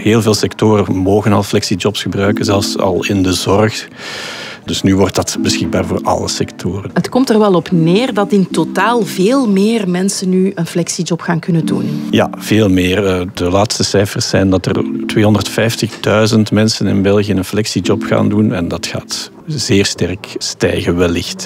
Heel veel sectoren mogen al flexijobs gebruiken, zelfs al in de zorg. Dus nu wordt dat beschikbaar voor alle sectoren. Het komt er wel op neer dat in totaal veel meer mensen nu een flexijob gaan kunnen doen. Ja, veel meer. De laatste cijfers zijn dat er 250.000 mensen in België een flexijob gaan doen. En dat gaat zeer sterk stijgen wellicht.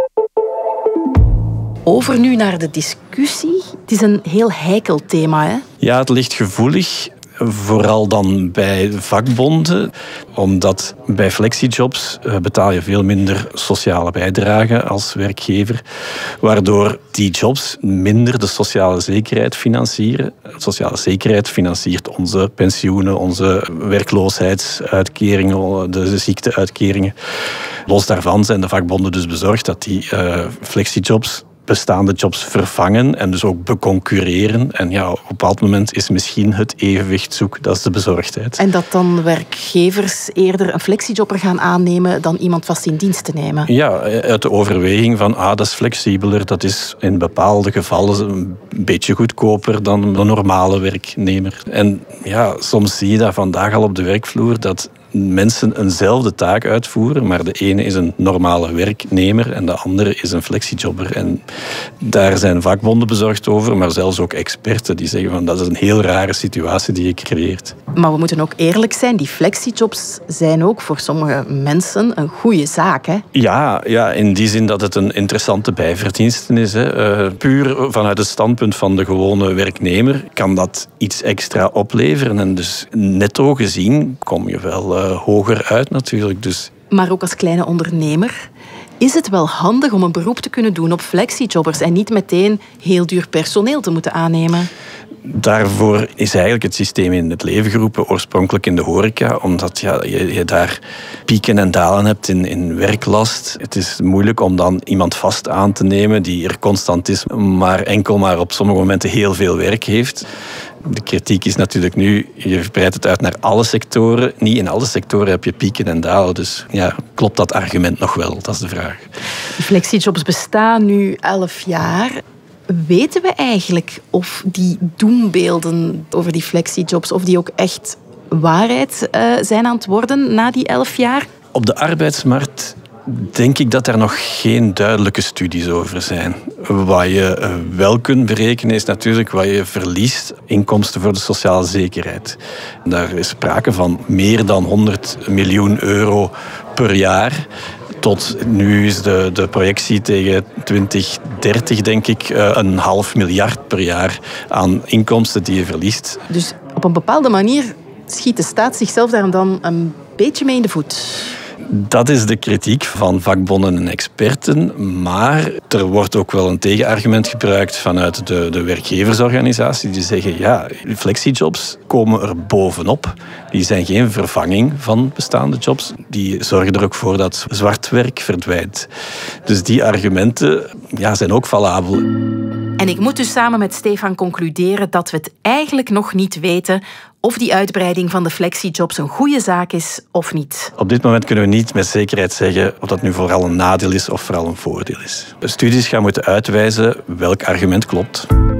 Over nu naar de discussie. Het is een heel heikel thema, hè? Ja, het ligt gevoelig. Vooral dan bij vakbonden, omdat bij flexijobs betaal je veel minder sociale bijdrage als werkgever, waardoor die jobs minder de sociale zekerheid financieren. Sociale zekerheid financiert onze pensioenen, onze werkloosheidsuitkeringen, de ziekteuitkeringen. Los daarvan zijn de vakbonden dus bezorgd dat die flexijobs bestaande jobs vervangen en dus ook beconcurreren. En ja, op een bepaald moment is misschien het evenwicht zoek, dat is de bezorgdheid. En dat dan werkgevers eerder een flexijobber gaan aannemen dan iemand vast in dienst te nemen? Ja, uit de overweging van, dat is flexibeler, dat is in bepaalde gevallen een beetje goedkoper dan de normale werknemer. En ja, soms zie je dat vandaag al op de werkvloer, dat mensen eenzelfde taak uitvoeren, maar de ene is een normale werknemer en de andere is een flexijobber. En daar zijn vakbonden bezorgd over, maar zelfs ook experten die zeggen van dat is een heel rare situatie die je creëert. Maar we moeten ook eerlijk zijn, die flexijobs zijn ook voor sommige mensen een goede zaak, hè? Ja, in die zin dat het een interessante bijverdienste is. Hè. Puur vanuit het standpunt van de gewone werknemer kan dat iets extra opleveren. En dus netto gezien kom je wel hoger uit natuurlijk. Dus. Maar ook als kleine ondernemer is het wel handig om een beroep te kunnen doen op flexijobbers en niet meteen heel duur personeel te moeten aannemen. Daarvoor is eigenlijk het systeem in het leven geroepen, oorspronkelijk in de horeca, omdat je daar pieken en dalen hebt in werklast. Het is moeilijk om dan iemand vast aan te nemen die er constant is, maar enkel maar op sommige momenten heel veel werk heeft. De kritiek is natuurlijk nu, je verbreidt het uit naar alle sectoren. Niet in alle sectoren heb je pieken en dalen. Dus ja, klopt dat argument nog wel? Dat is de vraag. De flexijobs bestaan nu 11 jaar. Weten we eigenlijk of die doembeelden over die flexijobs, of die ook echt waarheid zijn aan het worden na die 11 jaar? Op de arbeidsmarkt denk ik dat er nog geen duidelijke studies over zijn. Wat je wel kunt berekenen is natuurlijk wat je verliest, inkomsten voor de sociale zekerheid. Daar is sprake van meer dan 100 miljoen euro per jaar. Tot nu is de projectie tegen 2030, denk ik, 1,5 miljard per jaar aan inkomsten die je verliest. Dus op een bepaalde manier schiet de staat zichzelf daar dan een beetje mee in de voet. Dat is de kritiek van vakbonden en experten, maar er wordt ook wel een tegenargument gebruikt vanuit de werkgeversorganisatie die zeggen, ja, flexijobs komen er bovenop. Die zijn geen vervanging van bestaande jobs. Die zorgen er ook voor dat zwart werk verdwijnt. Dus die argumenten zijn ook valabel. En ik moet dus samen met Stefan concluderen dat we het eigenlijk nog niet weten of die uitbreiding van de flexijobs een goede zaak is of niet. Op dit moment kunnen we niet met zekerheid zeggen of dat nu vooral een nadeel is of vooral een voordeel is. De studies gaan moeten uitwijzen welk argument klopt.